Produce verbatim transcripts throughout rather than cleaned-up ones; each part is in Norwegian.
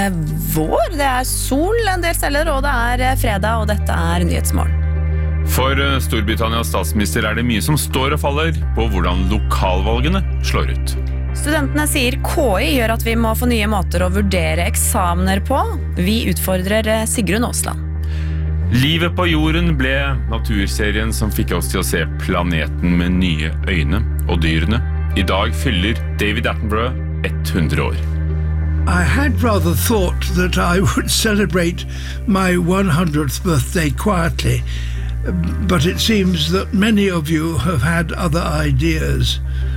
eh, vår. Det er sol en del steder, og det er eh, fredag, og dette er Nyhetsmorgen. For Storbritannias statsminister er det mye som står og faller på hvordan lokalvalgene slår ut. Studentene sier K I gjør at vi må få nye måter å vurdere eksamener på. Vi utfordrer eh, Sigrun Aasland. Livet på jorden ble naturserien som fikk oss til å se planeten med nye øyne og dyrene. I dag fyller David Attenborough hundre år. I had rather thought that I would celebrate my one hundredth birthday quietly, but it seems that many of you have had other ideas.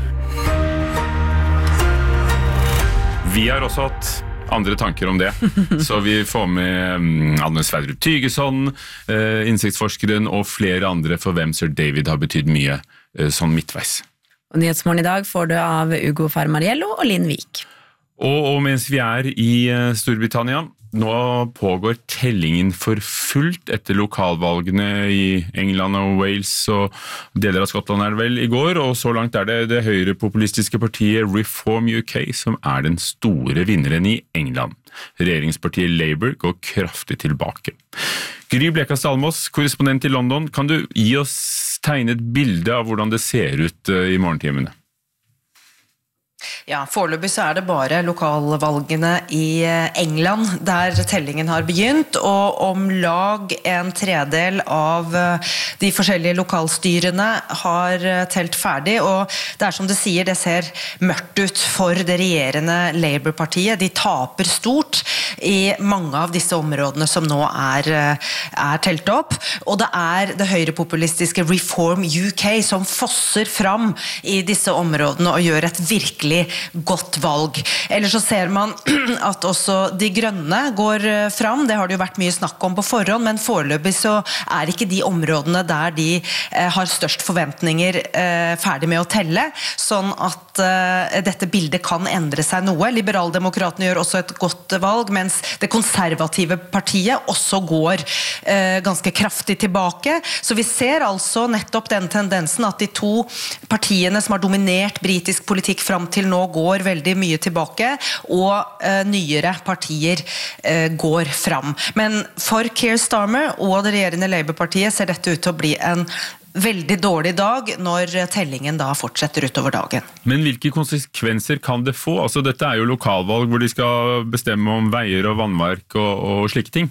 Vi har også hatt andre tanker om det, så vi får med Anne Sverdrup Tygeson, innsiktsforskeren og flere andre for hvem Sir David har betydd mye sånn midtveis. Og Nyhetsmorgen i dag får du av Ugo Fermariello og Linn Vik. Og, og mens vi er i Storbritannia, nå pågår tellingen for fullt etter lokalvalgene i England og Wales og deler av Skottland er det vel i går, og så langt er det det høyrepopulistiske partiet Reform U K som er den store vinneren i England. Regjeringspartiet Labour går kraftig tilbake. Gry Blekastad Almås, korrespondent i London, kan du gi oss tegne et bilde av hvordan det ser ut i morgentimene? Ja, foreløpig så er det bare lokalvalgene i England der tellingen har begynt, og om lag en tredel av de forskjellige lokalstyrene har telt ferdig, og det er som det sier, det ser mørkt ut for det regjerende Labour-partiet. De taper stort i mange av disse områdene som nå er, er telt opp, og det er det høyrepopulistiske Reform U K som fosser fram i disse områdene og gjør et virkelig godt valg. Ellers så ser man at også de grønne går fram. Det har det jo vært mye snakk om på forhånd, men foreløpig så er ikke de områdene der de eh, har størst forventninger eh, ferdig med å telle, sånn at eh, dette bildet kan endre seg noe. Liberaldemokratene gjør også et godt valg, mens det konservative partiet også går eh, ganske kraftig tilbake. Så vi ser altså nettopp den tendensen at de to partiene som har dominert britisk politikk fram til nå går veldig mye tilbake, og eh, nyere partier eh, går fram. Men for Keir Starmer og det regjerende Labour-partiet ser dette ut til å bli en veldig dårlig dag når tellingen da fortsetter utover dagen. Men hvilke konsekvenser kan det få? Altså, dette er jo lokalvalg hvor de skal bestemme om veier og vannverk og, og slike ting.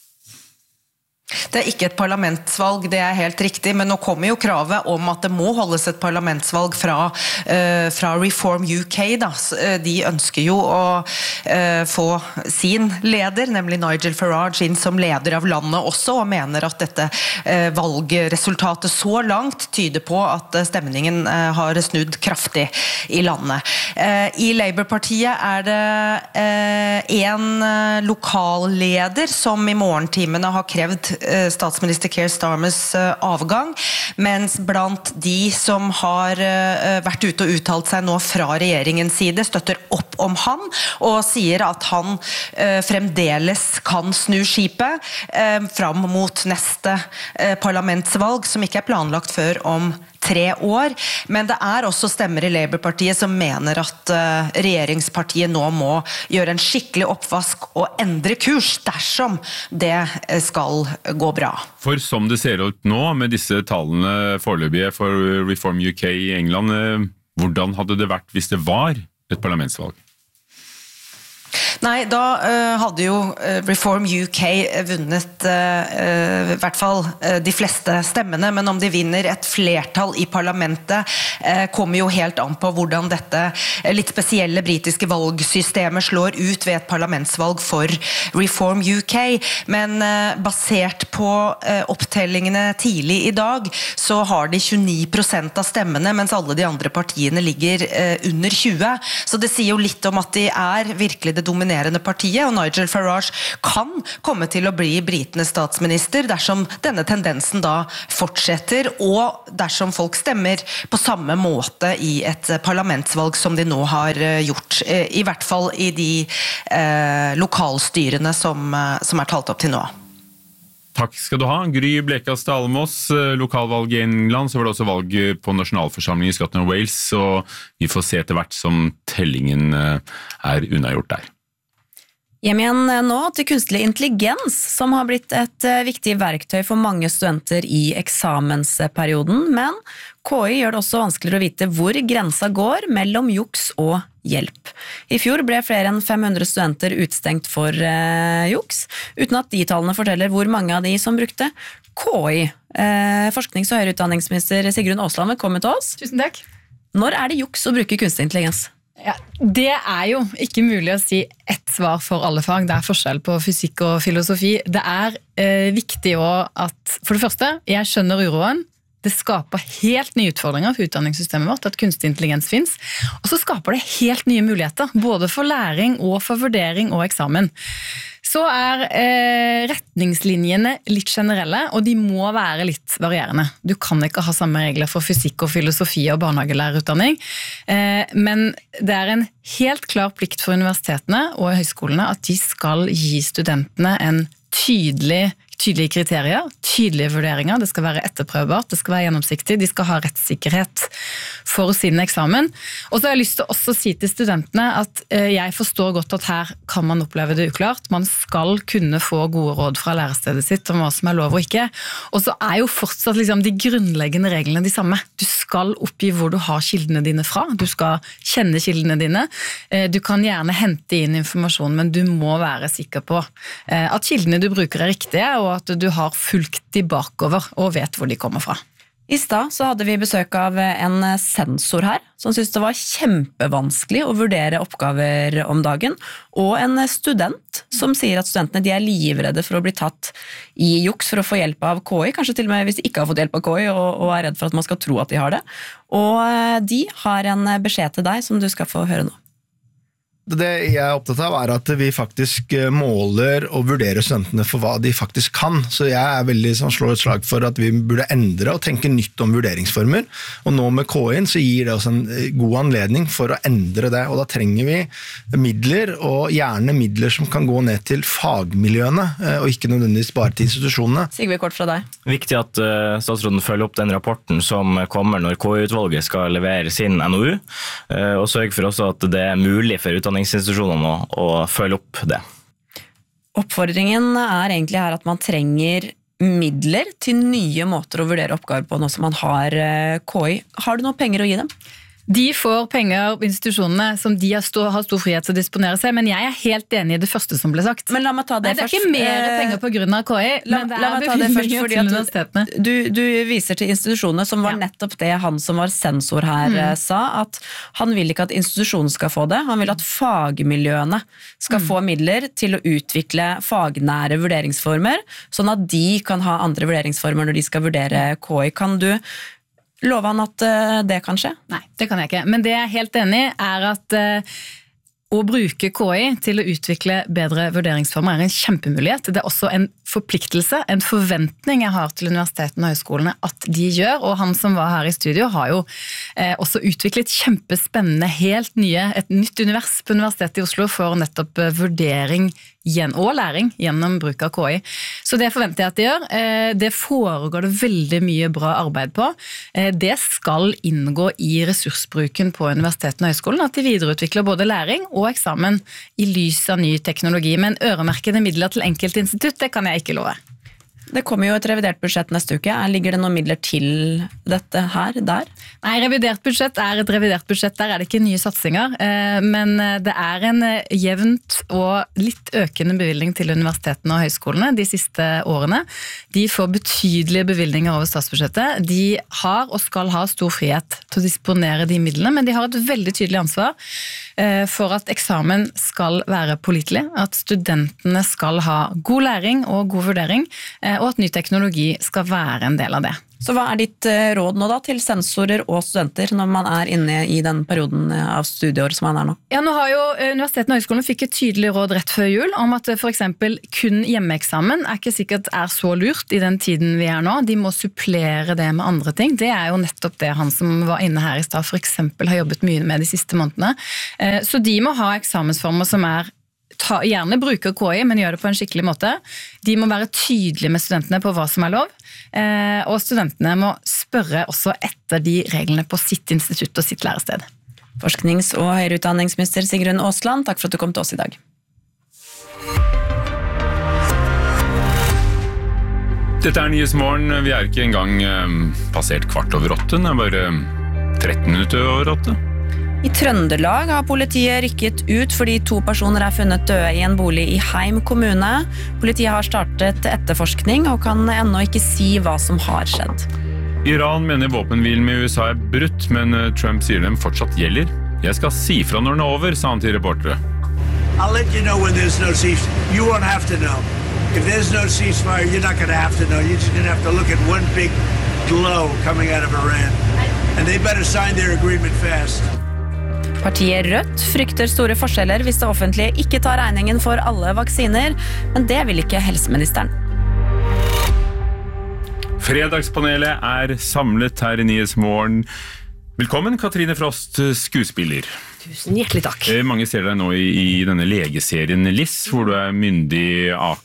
Det er ikke et parlamentsvalg, det er helt riktig, men nå kommer jo kravet om at det må holdes et parlamentsvalg fra, uh, fra Reform U K. Da. De ønsker jo å uh, få sin leder, nemlig Nigel Farage, inn som leder av landet også, og mener at dette uh, valgresultatet så langt tyder på at uh, stemningen uh, har snudd kraftig i landet. Uh, I Labour-partiet er det uh, en uh, lokalleder som i morgentimene har krevd statsminister Keir Starmers avgang, mens blant de som har vært ute og uttalt seg nå fra regjeringens side, støtter opp om han, og sier at han fremdeles kan snu skipet fram mot neste parlamentsvalg, som ikke er planlagt før om tre år, men det er også stemmer i Labour-partiet som mener at uh, regjeringspartiet nå må gjøre en skikkelig oppvask og endre kurs dersom det skal gå bra. For som det ser ut nå med disse tallene foreløpige for Reform U K i England, uh, hvordan hadde det vært hvis det var et parlamentsvalg? Nei, da uh, hadde jo uh, Reform U K vunnet uh, i hvert fall uh, de fleste stemmene, men om de vinner et flertall i parlamentet uh, kommer jo helt an på hvordan dette uh, litt spesielle britiske valgsystemet slår ut ved et parlamentsvalg for Reform U K. Men uh, basert på uh, opptellingene tidlig i dag, så har de tjueni prosent av stemmene, mens alle de andre partiene ligger uh, under tjue. Så det sier jo litt om at de er virkelig det dominerende partiet, og Nigel Farage kan komme til å bli britenes statsminister dersom denne tendensen da fortsetter, og dersom folk stemmer på samme måte i et parlamentsvalg som de nå har gjort, i hvert fall i de eh, lokalstyrene som, som er talt opp til nå. Takk skal du ha. Gry Blekastad Almås, lokalvalg i England, så var det også valg på nasjonalforsamlingen i Skottland og Wales, og vi får se etter hvert som tellingen er unnagjort der. Hjem igjen nå til kunstig intelligens, som har blitt et viktig verktøy for mange studenter i eksamensperioden, men K I gjør det også vanskeligere å vite hvor grensa går mellom juks og hjelp. I fjor ble flere enn fem hundre studenter utstengt for eh, juks, uten at de tallene forteller hvor mange av de som brukte K I. Eh, forsknings- og høyere utdanningsminister Sigrun Aasland, velkommen til oss. Tusen takk. Når er det juks å bruke kunstig intelligens? Ja, det er jo ikke mulig å si ett svar for alle fag. Det er forskjell på fysikk og filosofi. Det er eh, viktig også at, for det første, jeg skjønner uroen. Det skaper helt nye utfordringer for utdanningssystemet vårt, at kunstig intelligens finnes. Og så skaper det helt nye muligheter, både for læring og for vurdering og eksamen. Så er eh, retningslinjene litt generelle, og de må være litt varierende. Du kan ikke ha samme regler for fysikk og filosofi og barnehagelærerutdanning, eh, men det er en helt klar plikt for universitetene og høyskolene at de skal gi studentene en tydelig tydelige kriterier, tydelige vurderinger, det skal være etterprøvbart, det skal være gjennomsiktig, de skal ha rettssikkerhet for sin eksamen. Og så har jeg lyst til å også si til studentene at jeg forstår godt at her kan man oppleve det uklart, man skal kunne få gode råd fra lærestedet sitt om hva som er lov og ikke, og så er jo fortsatt liksom de grunnleggende reglene de samme. Du skal oppgi hvor du har kildene dine fra, du skal kjenne kildene dine, du kan gjerne hente inn informasjon, men du må være sikker på at kildene du bruker er riktige, og at du har fulgt de bakover og vet hvor de kommer fra. I stad så hadde vi besøk av en sensor her, som syntes det var kjempevanskelig å vurdere oppgaver om dagen, og en student som sier at studentene de er livredde for å bli tatt i juks for å få hjelp av K I, kanskje til og med hvis de ikke har fått hjelp av K I, og, og er redd for at man skal tro at de har det. Og de har en beskjed til deg som du skal få høre nå. Det jeg er opptatt av er at vi faktisk måler og vurderer studentene for hva de faktisk kan. Så jeg er veldig sånn, slår et slag for at vi burde endre og tenke nytt om vurderingsformer. Og nå med K I-en så gir det oss en god anledning for å endre det. Og da trenger vi midler, og gjerne midler som kan gå ned til fagmiljøene, og ikke nødvendigvis bare til institusjonene. Sigve, kort fra deg. Viktig at uh, statsråden følger opp den rapporten som kommer når K I-utvalget skal levere sin N O U, uh, og sørge for også at det er mulig for utdanningsinstitusjonene å, å følge opp det. Oppfordringen er egentlig her at man trenger midler til nye måter å vurdere oppgaver på nå som man har K I. Har du noen penger å gi dem? De får penger på institusjonene som de har stor, har stor frihet til å disponere seg, men jeg er helt enig i det første som ble sagt. Men la meg ta det, Nei, det er først. ikke mer penger på grunn av K I, la, men det la er meg ta det først, fordi til universitetene. Du, du viser til institusjonene, som var Ja. nettopp det han som var sensor her mm. sa, at han vil ikke at institusjonen skal få det, han vil at fagmiljøene skal mm. få midler til å utvikle fagnære vurderingsformer, sånn at de kan ha andre vurderingsformer når de skal vurdere K I. Kan du love han at uh, det kan skje? Nei, det kan jeg ikke. Men det jeg er helt enig i er at uh, å bruke K I til å utvikle bedre vurderingsformer er en kjempemulighet. Det er også en forpliktelse, en forventning jeg har til universitetene og høyskolene at de gjør, og han som var her i studio har jo eh, også utviklet kjempespennende, helt nye, et nytt univers på Universitetet i Oslo for nettopp eh, vurdering og læring gjennom bruk av K I. Så det forventer jeg at de gjør. Eh, det foregår det veldig mye bra arbeid på. Eh, det skal inngå i ressursbruken på universitetene og høyskolen, at de videreutvikler både læring og eksamen i lys av ny teknologi, men øremerkede midler til enkeltinstitutt, det kan jeg ikke love. Det kommer jo et revidert budsjett neste uke. Ligger det noen midler til dette her, der? Nei, revidert budsjett er et revidert budsjett. Der er det ikke nye satsinger, men det er en jevnt og litt økende bevilgning til universitetene og høyskolene de siste årene. De får betydelige bevilgninger over statsbudsjettet. De har og skal ha stor frihet til å disponere de midlene, men de har et veldig tydelig ansvar for at eksamen skal være pålitelig, at studentene skal ha god læring og god vurdering, og at ny teknologi skal være en del av det. Så hva er ditt råd nå da til sensorer og studenter når man er inne i den perioden av studieår som man er nå? Ja, nå har jo Universitetene og høyskolene fikk et tydelig råd rett før jul om at for eksempel kun hjemmeeksamen er ikke sikkert er så lurt i den tiden vi er nå. De må supplere det med andre ting. Det er jo nettopp det han som var inne her i stad for eksempel har jobbet mye med de siste månedene. Så de må ha eksamensformer som er Ta, gjerne bruker K I, men gjør det på en skikkelig måte. De må være tydelige med studentene på hva som er lov, eh, og studentene må spørre også etter de reglene på sitt institutt og sitt lærested. Forsknings- og høyere utdanningsminister Sigrun Aasland, takk for at du kom til oss i dag. Dette er Nyhetsmorgen. Vi er ikke engang eh, passert kvart over åtte, det er bare tretten minutter over åtte. I Trøndelag har politiet rykket ut fordi to personer er funnet døde i en bolig i Heim kommune. Politiet har startet etterforskning og kan ennå ikke si hva som har skjedd. Iran mener våpenhvilen med U S A er brutt, men Trump sier dem fortsatt gjelder. Jeg skal si fra når den er over, sa han til reportere. I'll let you know when there's no ceasefire. You won't have to know. If there's no ceasefire, you're not going to have to know. You're just going to have to look at one big glow coming out of Iran. And they better sign their agreement fast. Partiet Rødt frykter store forskjeller hvis det offentlige ikke tar regningen for alle vaksiner, men det vil ikke helseministeren. Fredagspanelet er samlet her i Nyhetsmorgen. Velkommen, Katrine Frost, skuespiller. Tusen hjertelig takk. Mange ser deg nå i, i denne legeserien Liss, hvor du er myndig A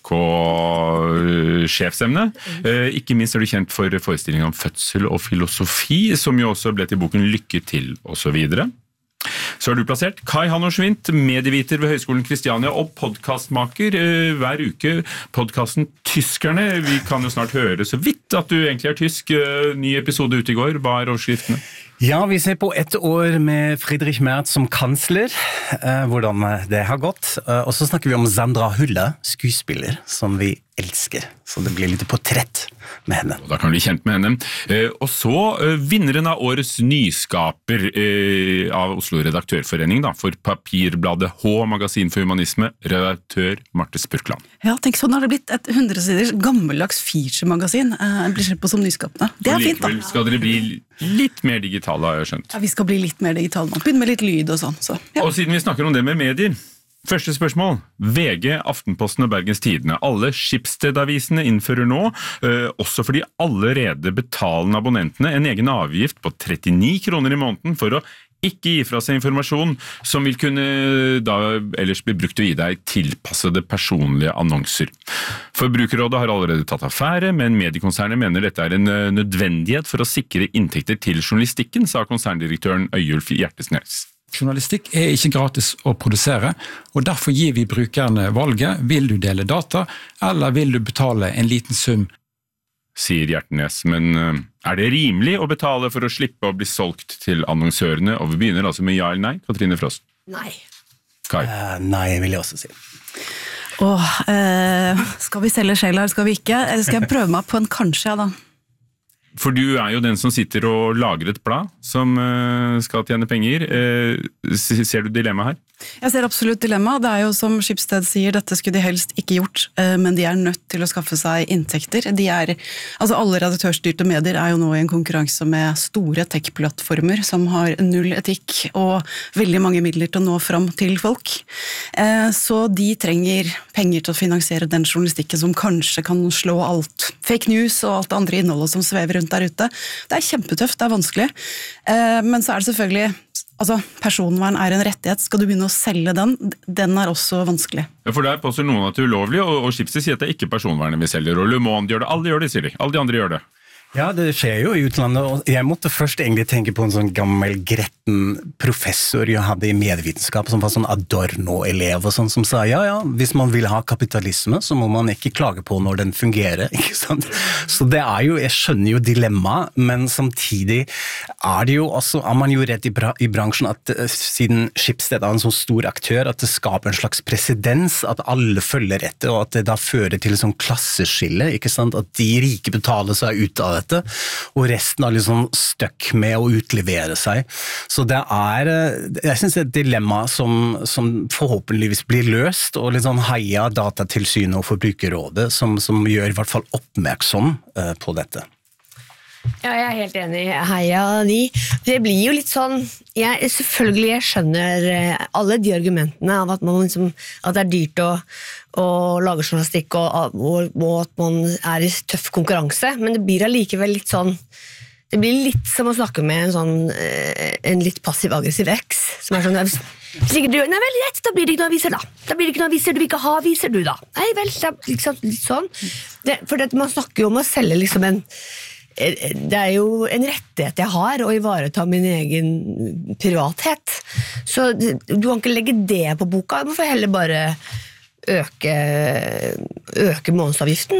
K-sjefsemne. Ikke minst er du kjent for forestillingen om fødsel og filosofi, som jo også ble til boken Lykke til, og så videre. Så har du plassert Kai Hannorsvint, medieviter ved Høgskolen Kristiania og podcastmaker hver uke. Podcasten Tyskerne, vi kan jo snart høre så vidt at du egentlig er tysk. Ny episode ute i går, hva er overskriftene? Ja, vi ser på ett år med Friedrich Merz som kansler, eh, hvordan det har gått. Eh, og så snakker vi om Sandra Hulle, skuespiller, som vi elsker. Så det blir litt portrett med henne. Da kan vi bli kjent med henne. Eh, og så eh, vinneren av årets nyskaper eh, av Oslo Redaktørforening, da, for papirbladet H, Magasin for Humanisme, redaktør Marte Spurkland. Ja, tenk sånn har det blitt et hundresiders gammeldags feature-magasin. Eh, blir sett på som nyskapende. Det er fint da. Likevel skal dere bli litt mer digitale, har jeg skjønt. Ja, vi skal bli litt mer digitale nå. Begynne med litt lyd og sånn. Så, ja. Og siden vi snakker om det med medier, første spørsmål. V G, Aftenposten og Bergens Tidende. Alle Schibsted-avisene innfører nå, øh, også fordi allerede betalende abonnentene, en egen avgift på trettini kroner i måneden for å ikke gi fra seg informasjon som vil kunne da ellers bli brukt til å gi deg tilpassede personlige annonser. Forbrukerrådet har allerede tatt affære, men mediekonsernet mener dette er en nødvendighet for å sikre inntekter til journalistikken, sa konserndirektøren Øyulf Hjertesnes. Journalistikk er ikke gratis å produsere, og derfor gir vi brukerne valget. Vil du dele data, eller vil du betale en liten sum? Sier Hjertnes, men er det rimelig å betale for å slippe å bli solgt til annonsørene? Og vi begynner altså med ja eller nei, Katrine Frost. Nei. Kai? Uh, nei, vil jeg også si. Åh, eh, skal vi selge sjela, eller skal vi ikke? Skal jeg prøve meg på en kanskje, ja da? For du er jo den som sitter og lager et blad som uh, skal tjene penger. Uh, ser du dilemma her? Jeg ser absolutt dilemma. Det er jo som Schibsted sier, dette skulle de helst ikke gjort, men de er nødt til å skaffe seg inntekter. De er, altså alle redaktørstyrte medier er jo nå i en konkurranse med store tech-plattformer som har null etikk og veldig mange midler til å nå fram til folk. Så de trenger penger til å finansiere den journalistikken som kanskje kan slå alt. Fake news og alt det andre innholdet som svever rundt der ute. Det er kjempetøft, det er vanskelig. Men så er det selvfølgelig Altså, personvern er en rettighet. Skal du begynne å selge den? Den er også vanskelig. Ja, for der påstår noen at det er ulovlig, og, og Schibsted sier at det er ikke personvernet vi selger, og Le Monde gjør det, alle gjør det, sier de. Alle de andre gjør det. Ja, det skjer jo i utlandet, og jeg måtte først egentlig tenke på en sånn gammel gretten professor jeg hadde i medievitenskap, som var sånn Adorno-elev og sånn, som sa, ja, ja, hvis man vil ha kapitalisme, så må man ikke klage på når den fungerer, ikke sant? Så det er jo, jeg skjønner jo dilemma, men samtidig er det jo også, er man jo rett i, bra, i bransjen, at uh, siden Schibsted er en så stor aktør, at det skaper en slags presedens, at alle følger etter, og at det da fører til en sånn klasseskille, ikke sant? At de rike betaler seg ut av dette, og resten er liksom stuck med å utlevere seg. Så det er, jeg synes det er et dilemma som, som forhåpentligvis blir løst, og liksom heia Datatilsynet og Forbrukerrådet, som, som gjør i hvert fall oppmerksom uh, på dette. Ja, jeg er helt enig. Heia de. Det blir jo litt sånn, jeg, selvfølgelig jeg skjønner alle de argumentene av at, man liksom, at det er dyrt å, å lage journalistikk og, og, og at man er i tøff konkurranse, men det blir allikevel litt sånn, det blir litt som å snakke med en sånn, en litt passiv-aggressiv eks, som er sånn, hvis ikke du, nei vel, rett, da blir det ikke noe aviser da, da blir det ikke noe aviser, du vil ikke ha aviser du da, nei vel, det er liksom, litt sånn, det, for det, man snakker jo om å selge liksom en det er jo en rettighet jeg har å ivareta min egen privathet. Så du kan ikke legge det på boka, du får heller bare øke, øke månedsavgiften da.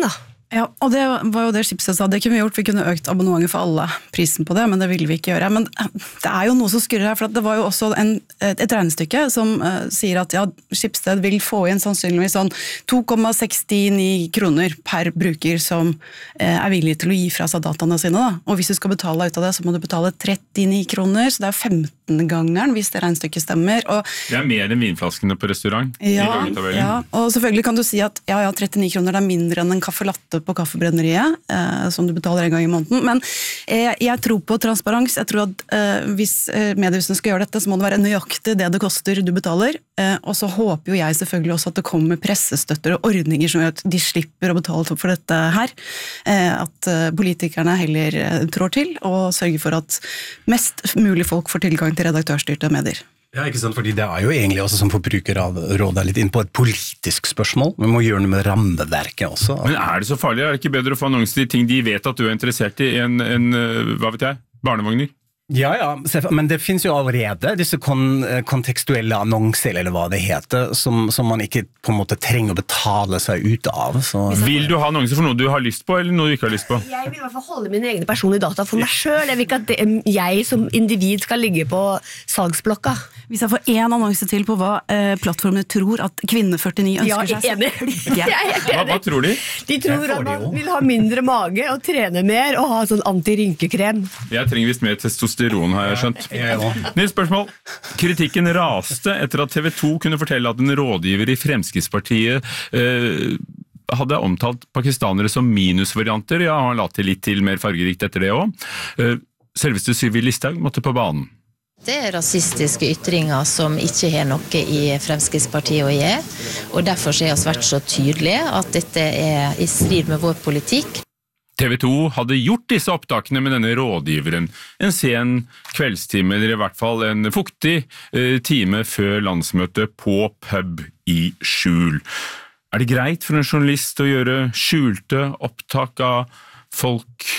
Ja, og det var jo det Schibsted sa, det kunne vi gjort, vi kunne økt abonnementet for alle prisen på det, men det ville vi ikke gjøre. Men det er jo noe som skurrer her, for det var jo også en, et regnestykke som uh, sier at ja, Schibsted vil få inn sannsynligvis sånn to komma sekstini kroner per bruker som uh, er villig til å gi fra seg dataene sine. Da. Og hvis du skal betale ut av det, så må du betale trettini kroner, så det er femten-gangeren hvis det regnestykket stemmer. Og, det er mer enn vinflaskene på restaurant ja, i dagligtabellen. Ja, og selvfølgelig kan du si at ja, ja, trettini kroner det er mindre enn en kaffe latte på kaffebrenneriet, eh, som du betaler en gang i måneden. Men eh, jeg tror på transparens. Jeg tror at eh, hvis eh, mediehusene skal gjøre dette, så må det være nøyaktig det det koster du betaler. Eh, og så håper jo jeg selvfølgelig også at det kommer pressestøtter og ordninger som gjør at de slipper å betale for dette her. Eh, at eh, politikerne heller eh, trår til og sørger for at mest mulig folk får tilgang til redaktørstyrte medier. Ja, ikke sant, fordi det er jo egentlig også som forbruker av rådet litt inn på et politisk spørsmål. Vi må gjøre noe med rammeverket også. Men er det så farlig? Er det ikke bedre å få annonser i ting de vet at du er interessert i enn, en, hva vet jeg, barnevogner? Ja, ja, men det finnes jo allerede disse kon kontekstuelle annonser, eller hva det heter, som, som man ikke på en måte trenger å betale seg ut av. Så. Vil du ha annonser for noe du har lyst på, eller noe du ikke har lyst på? Jeg vil i hvert fall holde mine egne personlige data for meg selv. Jeg vil ikke at det, jeg som individ skal ligge på salgsblokka. Hvis jeg får en annonse til på hva eh, plattformene tror at kvinne førtini ønsker ja, seg. Ja, jeg er enig. Hva, hva tror de? De tror at man vil ha mindre mage og trene mer og ha sånn anti-rynkekrem. Jeg trenger visst mer testosteron, har jeg skjønt. Nytt spørsmål. Kritikken raste etter at T V to kunne fortelle at en rådgiver i Fremskrittspartiet eh, hadde omtalt pakistanere som minusvarianter. Ja, han la til litt til mer fargerikt etter det også. Eh, selveste Sylvi Listhaug måtte på banen. Det er rasistiske ytringer som ikke har noe i Fremskrittspartiet å gjøre, og derfor har vi vært så tydelige at dette er i strid med vår politikk. T V to hadde gjort disse opptakene med denne rådgiveren en sen kveldstime, eller i hvert fall en fuktig eh, time før landsmøtet på pub i skjul. Er det greit for en journalist å gjøre skjulte opptak av folk,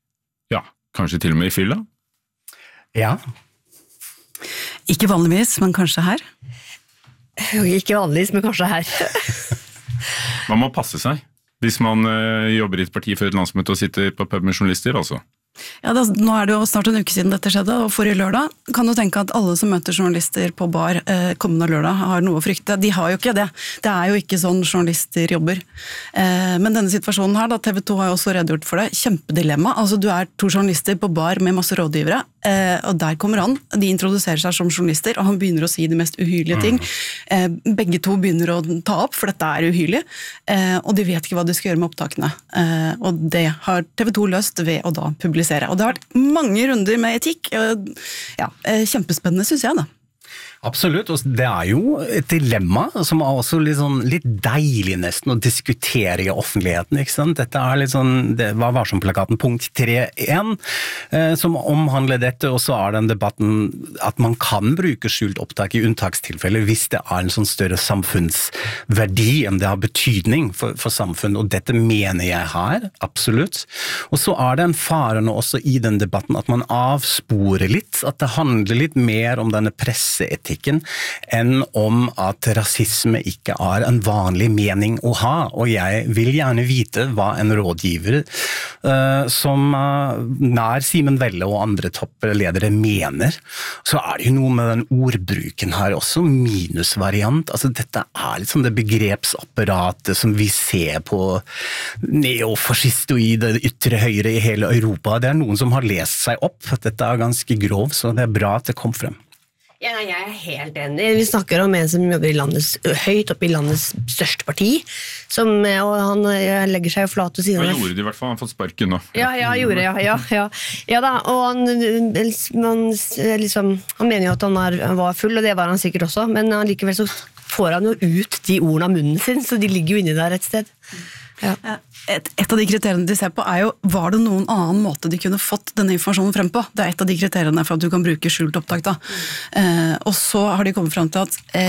ja, kanskje til og med i fylla? Ja. Ikke vanligvis, men kanskje her. Ikke vanligvis, men kanskje her. Man må passe seg hvis man uh, jobber i et parti før et landsmøte og sitter på pub med journalister, altså. Ja, det, nå er det jo snart en uke siden dette skjedde, og forrige lørdag kan du tenke at alle som møter journalister på bar eh, kommende lørdag har noe å frykte. De har jo ikke det. Det er jo ikke sånn journalister jobber. Eh, men denne situasjonen her, da, T V to har jo også redegjort for det, kjempedilemma. Altså, du er to journalister på bar med masse rådgivere, eh, og der kommer han. De introduserer seg som journalister, og han begynner å si de mest uhyrlige ting. Eh, begge to begynner å ta opp, for dette er uhyrlig, eh, og de vet ikke hva de skal gjøre med opptakene. Eh, og det har T V to løst ved å da publisere. Og det har vært mange runder med etikk. Ja, kjempespennende, synes jeg da. Absolutt, og det er jo et dilemma som er også litt, sånn, litt deilig nesten å diskutere i offentligheten, ikke sant? Dette er litt sånn, det var Varsom-plakaten punkt tre én, eh, som omhandler dette, og så er den debatten at man kan bruke skjult opptak i unntakstilfeller hvis det er en sånn større samfunnsverdi, om det har betydning for, for samfunn, og dette mener jeg her, absolutt. Og så er det en fare nå også i den debatten at man avsporer litt, at det handler litt mer om denne presseetikken, enn om at rasisme ikke er en vanlig mening å ha, og jeg vil gjerne vite hva en rådgiver uh, som uh, nær Simen Velle og andre toppledere mener. Så er det jo noe med den ordbruken her også, minusvariant, altså dette er litt sånn det begrepsapparatet som vi ser på neofascistoid, det ytre høyre i hele Europa. Det er noen som har lest seg opp, dette er ganske grov, så det er bra at det kom frem. Ja, jeg er helt enig. Vi snakker om en som jobber i landets, høyt oppe i landets største parti, som, og han legger seg jo flat og sier... Hva gjorde de i hvert fall? Han har fått sparken nå. Ja, ja, gjorde, ja, ja, ja. Ja da, og han, man, liksom, han mener jo at han er, var full, og det var han sikkert også, men likevel så får han jo ut de ordene av munnen sin, så de ligger jo inne der et sted. Ja. Et, et av de kriteriene de ser på er jo, var det noen annen måte de kunne fått denne informasjonen frem på? Det er et av de kriteriene for at du kan bruke skjult opptak da. Eh, og så har de kommet frem til at eh,